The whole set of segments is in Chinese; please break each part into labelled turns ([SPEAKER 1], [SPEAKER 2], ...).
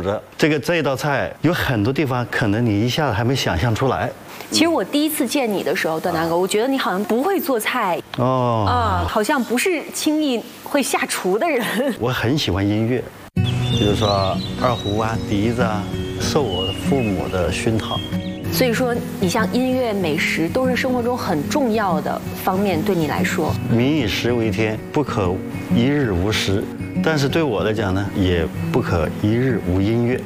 [SPEAKER 1] 着。这一道菜有很多地方可能你一下子还没想象出来。
[SPEAKER 2] 其实我第一次见你的时候，段大哥，我觉得你好像不会做菜好像不是轻易会下厨的人。
[SPEAKER 1] 我很喜欢音乐，比如说二胡啊、笛子啊，受我的父母的熏陶。
[SPEAKER 2] 所以说，你像音乐、美食都是生活中很重要的方面，对你来说。
[SPEAKER 1] 民以食为天，不可一日无食。但是对我来讲呢，也不可一日无音乐。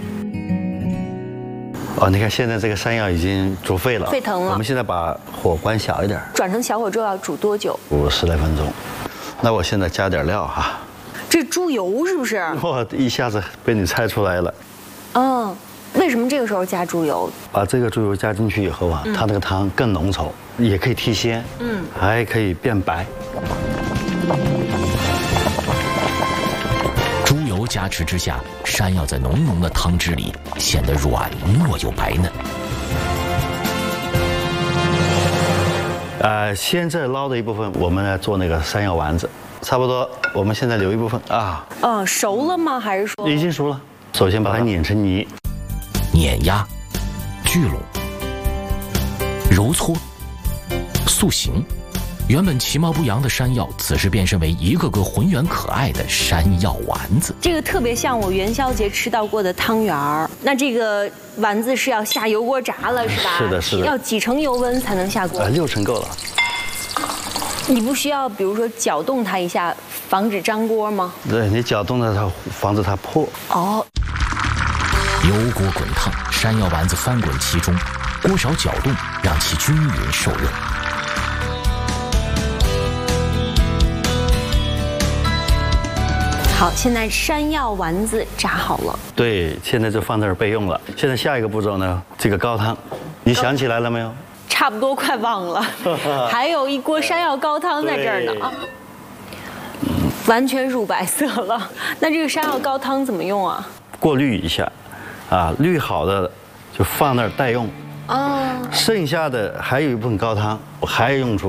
[SPEAKER 1] 你看现在这个山药已经煮沸了，
[SPEAKER 2] 沸腾了。
[SPEAKER 1] 我们现在把火关小一点，
[SPEAKER 2] 转成小火之后要煮多久
[SPEAKER 1] ？10来分钟。那我现在加点料哈。
[SPEAKER 2] 这猪油是不是？
[SPEAKER 1] 一下子被你猜出来了。
[SPEAKER 2] 为什么这个时候加猪油？
[SPEAKER 1] 把这个猪油加进去以后啊，它那个汤更浓稠，也可以提鲜，还可以变白。
[SPEAKER 3] 猪油加持之下，山药在浓浓的汤汁里显得软糯又白嫩。
[SPEAKER 1] 现在捞的一部分，我们来做那个山药丸子，差不多。我们现在留一部分啊。
[SPEAKER 2] 熟了吗？还是说
[SPEAKER 1] 已经熟了？首先把它碾成泥，
[SPEAKER 3] 碾压、聚拢、揉搓、塑形。原本其貌不扬的山药，此时变身为一个个浑圆可爱的山药丸子。
[SPEAKER 2] 这个特别像我元宵节吃到过的汤圆儿。那这个丸子是要下油锅炸了，是吧？
[SPEAKER 1] 是的，是的。
[SPEAKER 2] 要几成油温才能下锅
[SPEAKER 1] ？6成够了。
[SPEAKER 2] 你不需要，比如说搅动它一下，防止粘锅吗？
[SPEAKER 1] 对，你搅动了它，防止它破。
[SPEAKER 3] 油锅滚烫，山药丸子翻滚其中，锅勺搅动，让其均匀受热。
[SPEAKER 2] 好，现在山药丸子炸好了。
[SPEAKER 1] 对，现在就放这儿备用了。现在下一个步骤呢，这个高汤，你想起来了没有？
[SPEAKER 2] 差不多快忘了，还有一锅山药高汤在这儿呢完全乳白色了。那这个山药高汤怎么用啊？
[SPEAKER 1] 过滤一下，滤好的就放那儿待用。剩下的还有一部分高汤，我还有用处。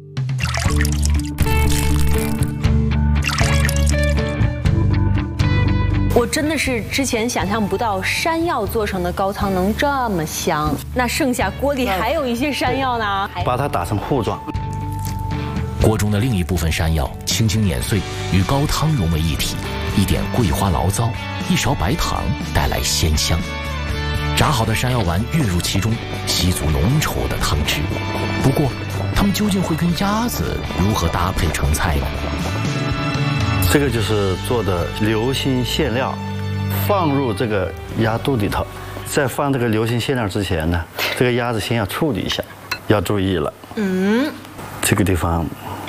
[SPEAKER 2] 我真的是之前想象不到山药做成的高汤能这么香。那剩下锅里还有一些山药呢，
[SPEAKER 1] 把它打成糊状。
[SPEAKER 3] 锅中的另一部分山药轻轻碾碎，与高汤融为一体，一点桂花醪糟，一勺白糖，带来鲜香。炸好的山药丸跃入其中，吸足浓稠的汤汁。不过，它们究竟会跟鸭子如何搭配成菜呢？
[SPEAKER 1] 这个就是做的流心馅料，放入这个鸭肚里头。在放这个流心馅料之前呢，这个鸭子先要处理一下，要注意了。这个地方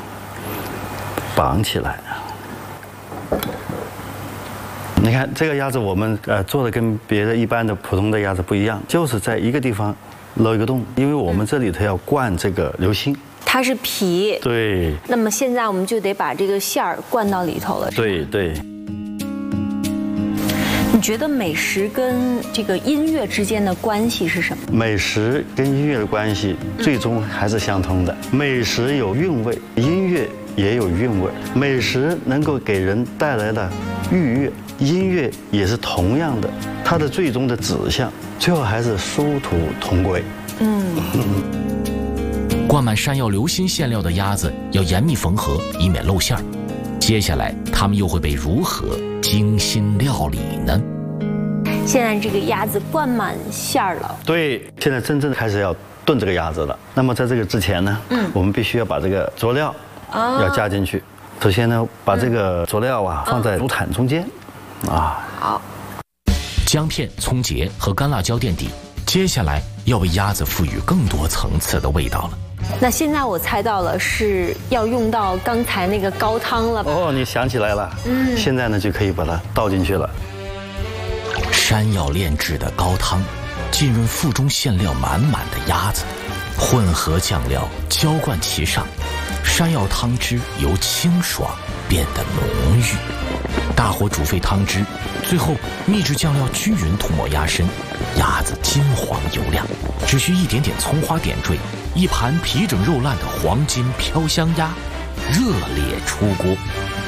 [SPEAKER 1] 绑起来。你看这个鸭子，我们做的跟别的一般的普通的鸭子不一样，就是在一个地方漏一个洞，因为我们这里头要灌这个流心。
[SPEAKER 2] 它是皮，
[SPEAKER 1] 对。
[SPEAKER 2] 那么现在我们就得把这个馅儿灌到里头了。
[SPEAKER 1] 对对。
[SPEAKER 2] 你觉得美食跟这个音乐之间的关系是什么？
[SPEAKER 1] 美食跟音乐的关系最终还是相通的。美食有韵味，音乐也有韵味。美食能够给人带来的愉悦，音乐也是同样的，它的最终的指向，最后还是殊途同归。
[SPEAKER 3] 灌满山药流心馅料的鸭子要严密缝合，以免露馅儿。接下来，它们又会被如何精心料理呢？
[SPEAKER 2] 现在这个鸭子灌满馅儿了。
[SPEAKER 1] 对，现在真正开始要炖这个鸭子了。那么在这个之前呢，我们必须要把这个佐料要加进去。首先呢，把这个佐料放在炉毯中间，
[SPEAKER 2] 好。
[SPEAKER 3] 姜片、葱节和干辣椒垫底。接下来要为鸭子赋予更多层次的味道了。
[SPEAKER 2] 那现在我猜到了，是要用到刚才那个高汤了吧？
[SPEAKER 1] 你想起来了。现在呢就可以把它倒进去了。
[SPEAKER 3] 山药炼制的高汤，浸润腹中馅料满满的鸭子，混合酱料浇灌其上，山药汤汁由清爽变得浓郁。大火煮沸汤汁，最后秘制酱料均匀涂抹鸭身，鸭子金黄油亮，只需一点点葱花点缀，一盘皮整肉烂的黄金飘香鸭热烈出锅。